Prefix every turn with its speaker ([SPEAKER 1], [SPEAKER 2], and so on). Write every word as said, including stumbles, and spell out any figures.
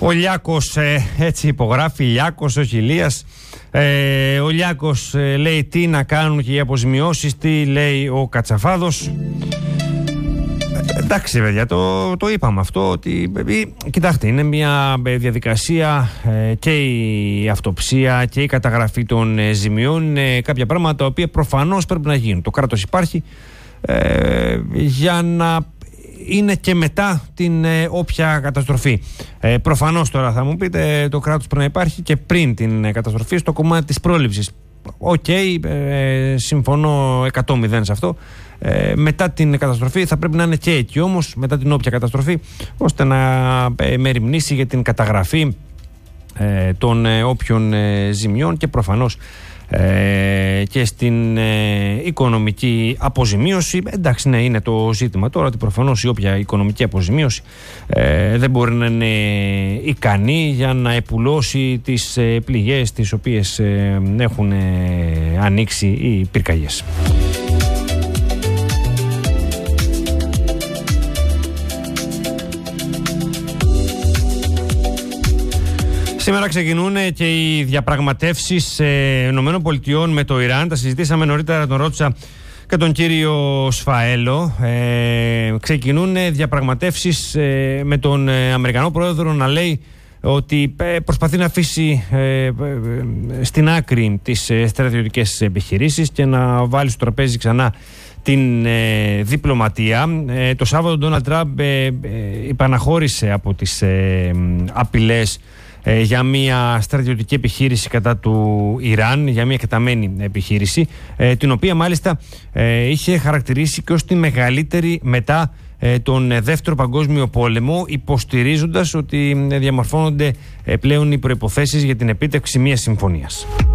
[SPEAKER 1] Ο Λιάκος ε, έτσι υπογράφει, Λιάκος, όχι Ηλίας. Ε, ο Λιάκος ε, λέει τι να κάνουν και οι αποζημιώσεις, τι λέει ο Κατσαφάδος. Ε, εντάξει παιδιά, το, το είπαμε αυτό, ότι ε, κοιτάξτε, είναι μια διαδικασία ε, και η αυτοψία και η καταγραφή των ε, ζημιών, είναι κάποια πράγματα τα οποία προφανώς πρέπει να γίνουν. Το κράτος υπάρχει ε, για να είναι και μετά την ε, όποια καταστροφή. Ε, προφανώς τώρα θα μου πείτε, το κράτος πρέπει να υπάρχει και πριν την ε, καταστροφή στο κομμάτι της πρόληψης. Οκ, okay, ε, συμφωνώ εκατό μηδέν σε αυτό. Ε, μετά την καταστροφή θα πρέπει να είναι και εκεί όμως, μετά την όποια καταστροφή, ώστε να ε, μεριμνήσει για την καταγραφή ε, των ε, όποιων ε, ζημιών και προφανώς Ε, και στην ε, οικονομική αποζημίωση. Εντάξει, ναι, είναι το ζήτημα τώρα ότι προφανώς η όποια οικονομική αποζημίωση ε, δεν μπορεί να είναι ικανή για να επουλώσει τις ε, πληγές τις οποίες ε, έχουν ε, ανοίξει οι πυρκαγιές. Σήμερα ξεκινούν και οι διαπραγματεύσεις ΗΠΑ με το Ιράν. Τα συζητήσαμε νωρίτερα, τον ρώτησα και τον κύριο Σφαέλο. Ε, ξεκινούν διαπραγματεύσεις ε, με τον Αμερικανό πρόεδρο να λέει ότι προσπαθεί να αφήσει ε, στην άκρη τις στρατιωτικές επιχειρήσεις και να βάλει στο τραπέζι ξανά την ε, διπλωματία. Ε, το Σάββατο ο Ντόναλντ Τραμπ ε, ε, υπαναχώρησε από τις ε, απειλές Ε, για μια στρατιωτική επιχείρηση κατά του Ιράν, για μια εκταμένη επιχείρηση, ε, την οποία μάλιστα ε, είχε χαρακτηρίσει και ως τη μεγαλύτερη μετά ε, τον Δεύτερο Παγκόσμιο Πόλεμο, υποστηρίζοντας ότι διαμορφώνονται ε, πλέον οι προϋποθέσεις για την επίτευξη μιας συμφωνίας.